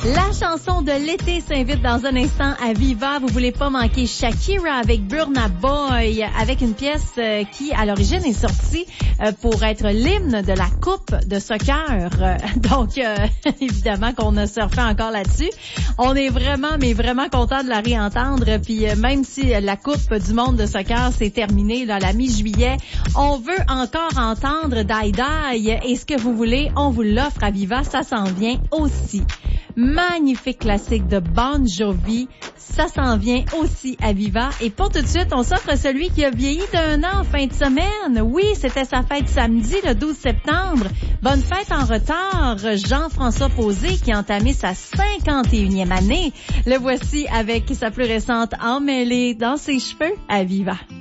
La chanson de l'été s'invite dans un instant à Viva. Vous voulez pas manquer Shakira avec Burna Boy, avec une pièce qui, à l'origine, est sortie pour être l'hymne de la coupe de soccer. Donc, évidemment qu'on a surfé encore là-dessus. On est vraiment, mais vraiment content de la réentendre. Puis, même si la coupe du monde de soccer s'est terminée là, la mi-juillet, on veut encore entendre Die Die. Et ce que vous voulez, on vous l'offre à Viva. Ça s'en vient aussi. Magnifique classique de Bon Jovi, ça s'en vient aussi à Viva. Et pour tout de suite, on s'offre celui qui a vieilli d'1 an en fin de semaine. Oui, c'était sa fête samedi, le 12 septembre. Bonne fête en retard, Jean-François Posé, qui a entamé sa 51e année. Le voici avec sa plus récente Emmêlée dans ses cheveux à Viva.